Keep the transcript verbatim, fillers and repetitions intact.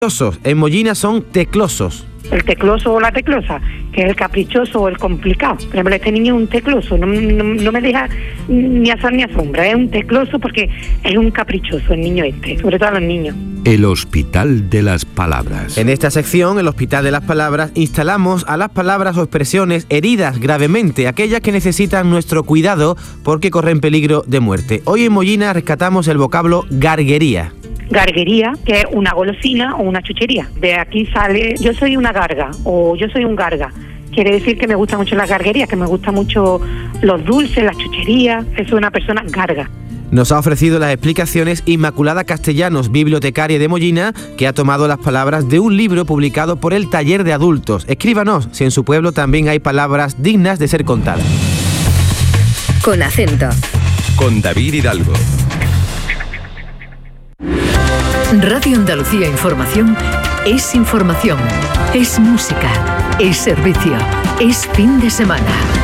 En Mollina son teclosos. El tecloso o la teclosa, que es el caprichoso o el complicado. Por ejemplo, este niño es un tecloso, no, no, no me deja ni azar ni asombra, es un tecloso porque es un caprichoso el niño este, sobre todo a los niños. El Hospital de las Palabras. En esta sección, el Hospital de las Palabras, instalamos a las palabras o expresiones heridas gravemente, aquellas que necesitan nuestro cuidado porque corren peligro de muerte. Hoy en Mollina rescatamos el vocablo garguería. Garguería, que es una golosina o una chuchería. De aquí sale, yo soy una garga o yo soy un garga. Quiere decir que me gusta mucho las garguerías, que me gustan mucho los dulces, las chucherías. Eso es una persona garga. Nos ha ofrecido las explicaciones Inmaculada Castellanos, bibliotecaria de Mollina, que ha tomado las palabras de un libro publicado por el Taller de Adultos. Escríbanos si en su pueblo también hay palabras dignas de ser contadas. Con acento. Con David Hidalgo. Radio Andalucía Información es información, es música, es servicio, es fin de semana.